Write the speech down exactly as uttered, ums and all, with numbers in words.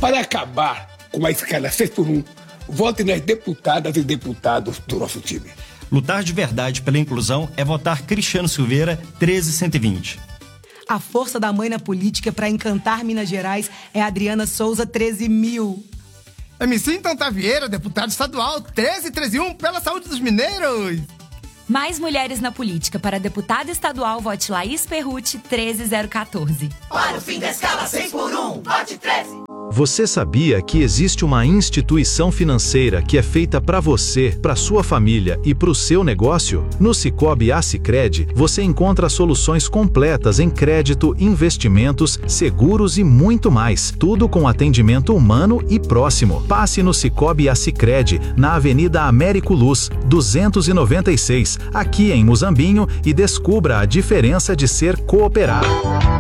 Para acabar com a escala seis por um, vote nas deputadas e deputados do nosso time. Lutar de verdade pela inclusão é votar Cristiano Silveira treze cento e vinte. A força da mãe na política para encantar Minas Gerais é Adriana Souza treze mil. M C Tanta Vieira, deputado estadual treze treze um pela saúde dos mineiros. Mais mulheres na política. Para deputada estadual, vote Laís Perrucci treze zero quatorze. Para o fim da escala seis por um, vote treze. Você sabia que existe uma instituição financeira que é feita para você, para sua família e para o seu negócio? No Sicoob Assicred, você encontra soluções completas em crédito, investimentos, seguros e muito mais. Tudo com atendimento humano e próximo. Passe no Sicoob Assicred, na Avenida Américo Luz, duzentos e noventa e seis, aqui em Muzambinho, e descubra a diferença de ser cooperado.